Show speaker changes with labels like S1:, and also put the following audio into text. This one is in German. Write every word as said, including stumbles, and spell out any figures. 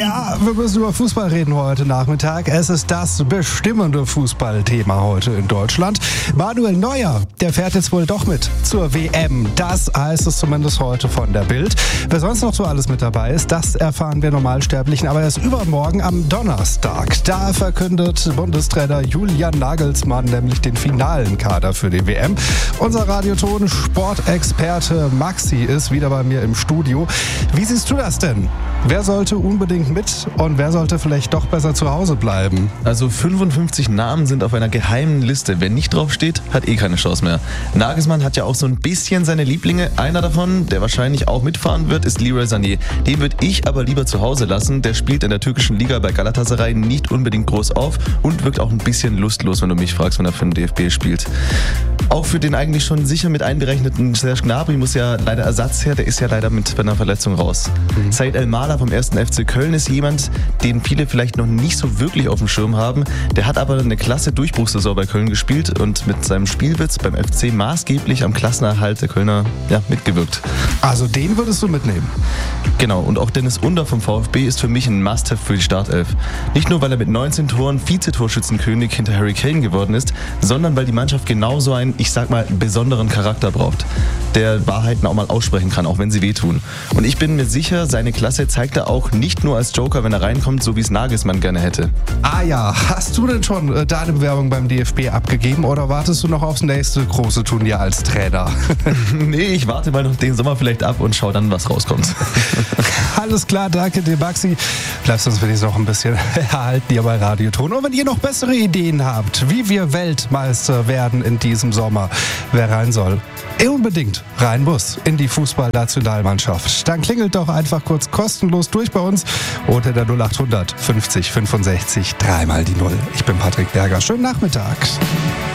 S1: Ja, wir müssen über Fußball reden heute Nachmittag. Es ist das bestimmende Fußballthema heute in Deutschland. Manuel Neuer, der fährt jetzt wohl doch mit zur W M. Das heißt es zumindest heute von der Bild. Wer sonst noch so alles mit dabei ist, das erfahren wir Normalsterblichen. Aber erst übermorgen am Donnerstag. Da verkündet Bundestrainer Julian Nagelsmann nämlich den finalen Kader für die W M. Unser Radioton-Sportexperte Maxi ist wieder bei mir im Studio. Wie siehst du das denn? Wer sollte unbedingt mit und wer sollte vielleicht doch besser zu Hause bleiben?
S2: Also fünfundfünfzig Namen sind auf einer geheimen Liste. Wer nicht drauf steht, hat eh keine Chance mehr. Nagelsmann hat ja auch so ein bisschen seine Lieblinge. Einer davon, der wahrscheinlich auch mitfahren wird, ist Leroy Sané. Den würde ich aber lieber zu Hause lassen. Der spielt in der türkischen Liga bei Galatasaray nicht unbedingt groß auf und wirkt auch ein bisschen lustlos, wenn du mich fragst, wenn er für den D F B spielt. Auch für den eigentlich schon sicher mit einberechneten Serge Gnabry muss ja leider Ersatz her. Der ist ja leider mit einer Verletzung raus. Mhm. Said El-Mala vom ersten F C Köln ist jemand, den viele vielleicht noch nicht so wirklich auf dem Schirm haben. Der hat aber eine klasse Durchbruchssaison bei Köln gespielt und mit seinem Spielwitz beim F C maßgeblich am Klassenerhalt der Kölner ja, mitgewirkt.
S1: Also den würdest du mitnehmen?
S2: Genau, und auch Dennis Under vom VfB ist für mich ein Must-Have für die Startelf. Nicht nur, weil er mit neunzehn Toren Vizetorschützenkönig hinter Harry Kane geworden ist, sondern weil die Mannschaft genauso einen, ich sag mal, besonderen Charakter braucht, der Wahrheiten auch mal aussprechen kann, auch wenn sie wehtun. Und ich bin mir sicher, seine Klasse zeigt er auch nicht nur als Joker, wenn er reinkommt, so wie es Nagelsmann gerne hätte.
S1: Ah ja, hast du denn schon äh, deine Bewerbung beim D F B abgegeben oder wartest du noch aufs nächste große Turnier als Trainer?
S2: Nee, ich warte mal noch den Sommer vielleicht ab und schau dann, was rauskommt.
S1: Alles klar, danke dir, Maxi. Bleibst uns wenigstens noch ein bisschen erhalten hier bei Radioton. Und wenn ihr noch bessere Ideen habt, wie wir Weltmeister werden in diesem Sommer, wer rein soll, unbedingt rein muss in die Fußballnationalmannschaft. Dann klingelt doch einfach kurz kostenlos durch bei uns unter der null acht hundert fünfzig fünfundsechzig dreimal die Null. Ich bin Patrick Berger. Schönen Nachmittag.